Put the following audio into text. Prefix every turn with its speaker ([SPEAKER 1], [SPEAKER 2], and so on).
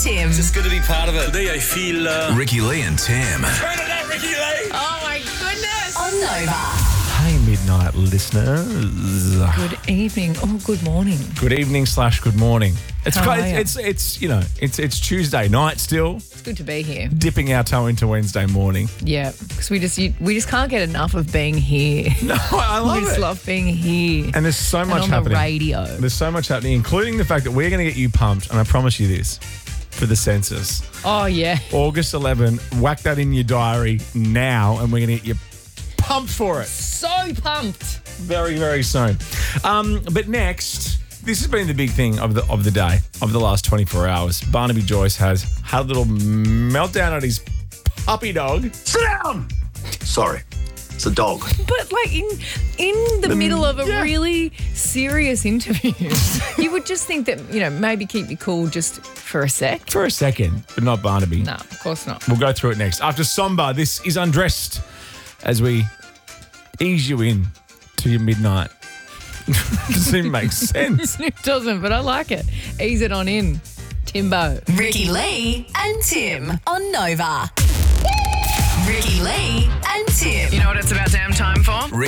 [SPEAKER 1] Tim.
[SPEAKER 2] Just good to be part of it.
[SPEAKER 3] Today I feel...
[SPEAKER 4] Ricky Lee and Tim.
[SPEAKER 3] Turn it up, Ricky Lee!
[SPEAKER 1] Oh my goodness. On Nova.
[SPEAKER 5] Hey, midnight listeners.
[SPEAKER 1] Good evening or good morning.
[SPEAKER 5] Good evening / good morning. It's
[SPEAKER 1] How
[SPEAKER 5] quite,
[SPEAKER 1] are ya?
[SPEAKER 5] it's Tuesday night still,
[SPEAKER 1] It's good to be here.
[SPEAKER 5] dipping our toe into Wednesday morning.
[SPEAKER 1] Yeah, because we just can't get enough of being here.
[SPEAKER 5] No, I
[SPEAKER 1] We
[SPEAKER 5] love
[SPEAKER 1] just
[SPEAKER 5] it.
[SPEAKER 1] love being here.
[SPEAKER 5] And there's so much
[SPEAKER 1] on
[SPEAKER 5] happening.
[SPEAKER 1] the radio.
[SPEAKER 5] There's so much happening, including the fact that we're going to get you pumped, and I promise you this, for the census.
[SPEAKER 1] Oh yeah.
[SPEAKER 5] August 11, whack that in your diary now, and we're going to get you pumped for it.
[SPEAKER 1] So pumped.
[SPEAKER 5] Very, very soon. But next, this has been the big thing of the day, of the last 24 hours. Barnaby Joyce has had a little meltdown at his puppy dog.
[SPEAKER 2] Sit down! Sorry, it's a dog.
[SPEAKER 1] But like in the middle of a
[SPEAKER 5] yeah.
[SPEAKER 1] really serious interview, you would just think that, maybe keep your cool just for a sec.
[SPEAKER 5] For a second, but not Barnaby.
[SPEAKER 1] No, of course not.
[SPEAKER 5] We'll go through it next. After Somba, this is Undressed as we ease you in to your midnight. Doesn't even make sense.
[SPEAKER 1] It doesn't, but I like it. Ease it on in, Timbo.
[SPEAKER 6] Ricky Lee and Tim on Nova. Ricky Lee and Tim.
[SPEAKER 1] You know what it's about damn time for?